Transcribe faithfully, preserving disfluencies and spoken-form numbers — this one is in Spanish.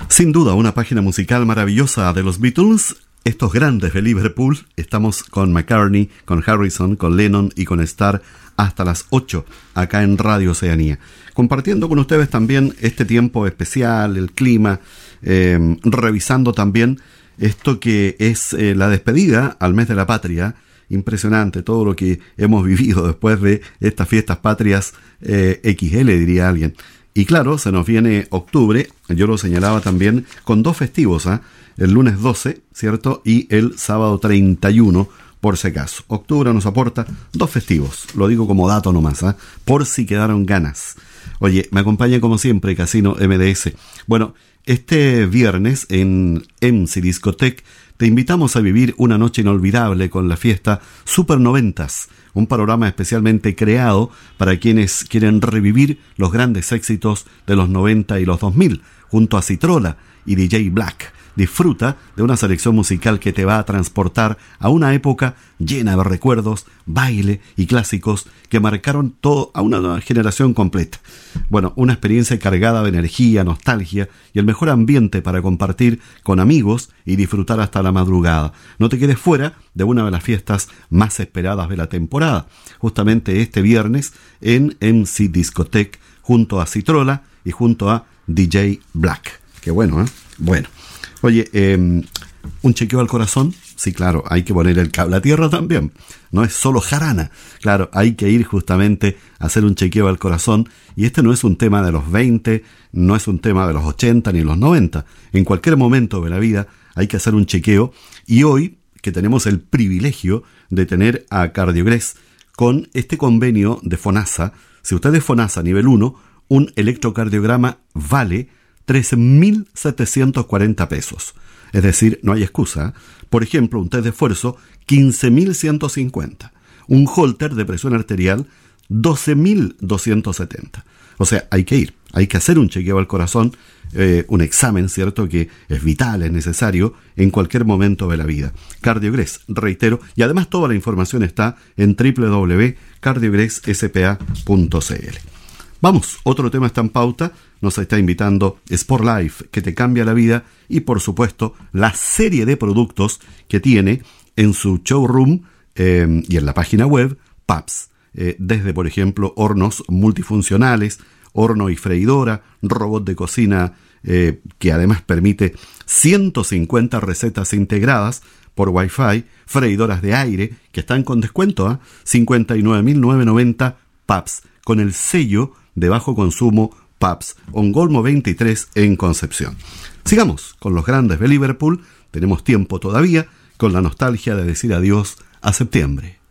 Sin duda, una página musical maravillosa de los Beatles. Estos grandes de Liverpool. Estamos con McCartney, con Harrison, con Lennon y con Starr hasta las ocho acá en Radio Oceanía. Compartiendo con ustedes también este tiempo especial, el clima, eh, revisando también esto que es eh, la despedida al mes de la patria. Impresionante todo lo que hemos vivido después de estas fiestas patrias eh, equis ele, diría alguien. Y claro, se nos viene octubre, yo lo señalaba también, con dos festivos, ¿eh? El lunes doce, ¿cierto? Y el sábado treinta y uno, por si acaso. Octubre nos aporta dos festivos, lo digo como dato nomás, ¿eh? Por si quedaron ganas. Oye, me acompaña como siempre Casino eme de ese. Bueno, este viernes en M C Discotech te invitamos a vivir una noche inolvidable con la fiesta Super Noventas, un panorama especialmente creado para quienes quieren revivir los grandes éxitos de los noventa y los dos mil, junto a Citrola y D J Black. Disfruta de una selección musical que te va a transportar a una época llena de recuerdos, baile y clásicos que marcaron todo a una generación completa. Bueno, una experiencia cargada de energía, nostalgia y el mejor ambiente para compartir con amigos y disfrutar hasta la madrugada. No te quedes fuera de una de las fiestas más esperadas de la temporada, justamente este viernes en M C Discotech junto a Citrola y junto a D J Black. Qué bueno, ¿eh? Bueno. Oye, eh, ¿un chequeo al corazón? Sí, claro, hay que poner el cable a tierra también. No es solo jarana. Claro, hay que ir justamente a hacer un chequeo al corazón. Y este no es un tema de los veinte, no es un tema de los ochenta ni los noventa. En cualquier momento de la vida hay que hacer un chequeo. Y hoy, que tenemos el privilegio de tener a Cardiogres con este convenio de FONASA, si usted es FONASA nivel uno, un electrocardiograma vale tres mil setecientos cuarenta pesos. Es decir, no hay excusa. Por ejemplo, un test de esfuerzo, quince mil ciento cincuenta. Un holter de presión arterial, doce mil doscientos setenta. O sea, hay que ir, hay que hacer un chequeo al corazón, eh, un examen, ¿cierto?, que es vital, es necesario en cualquier momento de la vida. Cardiogres, reitero, y además toda la información está en doble u doble u doble u punto cardiogres s p a punto c l. Vamos, otro tema está en pauta. Nos está invitando Sport Life, que te cambia la vida, y por supuesto la serie de productos que tiene en su showroom eh, y en la página web Paps, eh, desde por ejemplo hornos multifuncionales, horno y freidora, robot de cocina eh, que además permite ciento cincuenta recetas integradas por Wi-Fi, freidoras de aire que están con descuento a ¿eh? cincuenta y nueve mil novecientos noventa Paps, con el sello de bajo consumo Paps, Ongolmo veintitrés en Concepción. Sigamos con los grandes de Liverpool. Tenemos tiempo todavía con la nostalgia de decir adiós a septiembre.